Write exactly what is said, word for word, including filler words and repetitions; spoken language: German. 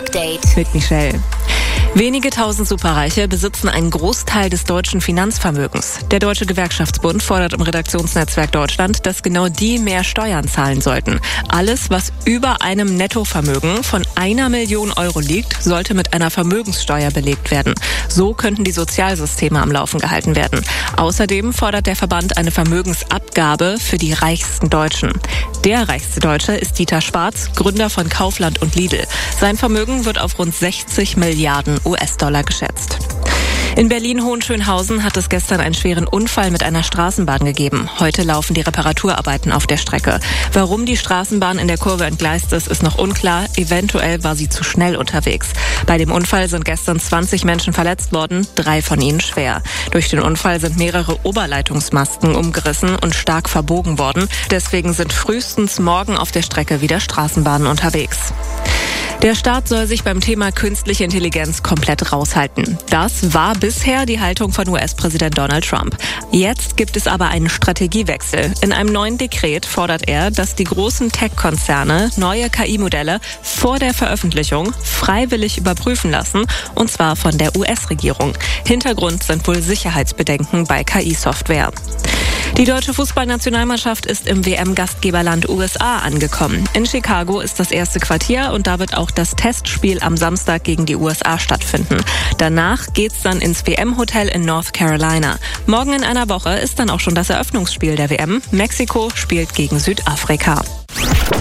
Update mit Michelle. Wenige tausend Superreiche besitzen einen Großteil des deutschen Finanzvermögens. Der Deutsche Gewerkschaftsbund fordert im Redaktionsnetzwerk Deutschland, dass genau die mehr Steuern zahlen sollten. Alles, was über einem Nettovermögen von einer Million Euro liegt, sollte mit einer Vermögenssteuer belegt werden. So könnten die Sozialsysteme am Laufen gehalten werden. Außerdem fordert der Verband eine Vermögensabgabe für die reichsten Deutschen. Der reichste Deutsche ist Dieter Schwarz, Gründer von Kaufland und Lidl. Sein Vermögen wird auf rund sechzig Milliarden U S-Dollar geschätzt. In Berlin-Hohenschönhausen hat es gestern einen schweren Unfall mit einer Straßenbahn gegeben. Heute laufen die Reparaturarbeiten auf der Strecke. Warum die Straßenbahn in der Kurve entgleist ist, ist noch unklar. Eventuell war sie zu schnell unterwegs. Bei dem Unfall sind gestern zwanzig Menschen verletzt worden, drei von ihnen schwer. Durch den Unfall sind mehrere Oberleitungsmasten umgerissen und stark verbogen worden. Deswegen sind frühestens morgen auf der Strecke wieder Straßenbahnen unterwegs. Der Staat soll sich beim Thema künstliche Intelligenz komplett raushalten. Das war bisher die Haltung von U S-Präsident Donald Trump. Jetzt gibt es aber einen Strategiewechsel. In einem neuen Dekret fordert er, dass die großen Tech-Konzerne neue K I-Modelle vor der Veröffentlichung freiwillig überprüfen lassen, und zwar von der U S-Regierung. Hintergrund sind wohl Sicherheitsbedenken bei K I-Software. Die deutsche Fußballnationalmannschaft ist im W M-Gastgeberland U S A angekommen. In Chicago ist das erste Quartier und da wird auch das Testspiel am Samstag gegen die U S A stattfinden. Danach geht's dann ins W M-Hotel in North Carolina. Morgen in einer Woche ist dann auch schon das Eröffnungsspiel der W M. Mexiko spielt gegen Südafrika.